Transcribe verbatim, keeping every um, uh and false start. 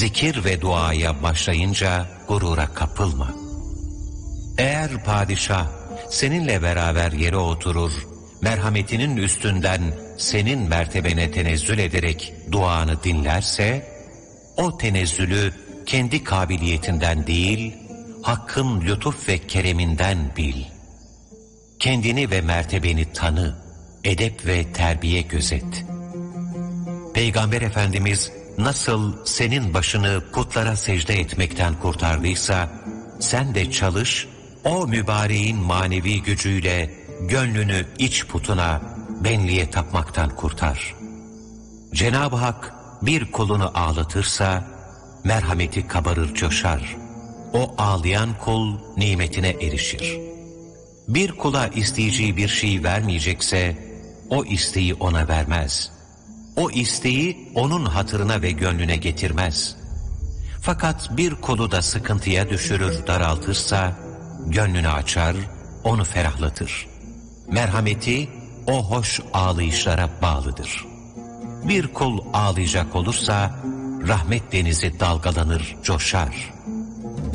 zikir ve duaya başlayınca gurura kapılma. Eğer padişah seninle beraber yere oturur, merhametinin üstünden senin mertebene tenezzül ederek duanı dinlerse, o tenezzülü kendi kabiliyetinden değil, Hakk'ın lütuf ve kereminden bil. Kendini ve mertebeni tanı, edep ve terbiye gözet. Peygamber Efendimiz nasıl senin başını putlara secde etmekten kurtardıysa, sen de çalış, o mübareğin manevi gücüyle gönlünü iç putuna, benliğe tapmaktan kurtar. Cenab-ı Hak bir kulunu ağlatırsa, merhameti kabarır coşar. O ağlayan kul nimetine erişir. Bir kula isteyeceği bir şey vermeyecekse, o isteği ona vermez. O isteği onun hatırına ve gönlüne getirmez. Fakat bir kulu da sıkıntıya düşürür, daraltırsa, gönlünü açar, onu ferahlatır. Merhameti o hoş ağlayışlara bağlıdır. Bir kul ağlayacak olursa, rahmet denizi dalgalanır, coşar.